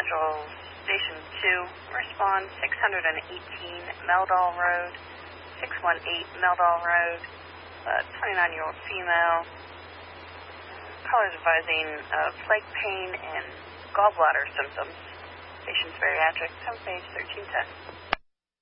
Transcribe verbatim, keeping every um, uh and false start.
Central Station two, respond six hundred eighteen Meldal Road, six one eight Meldal Road, uh, twenty-nine-year-old female. Callers advising of leg pain and gallbladder symptoms. Patient's bariatric, home page thirteen ten.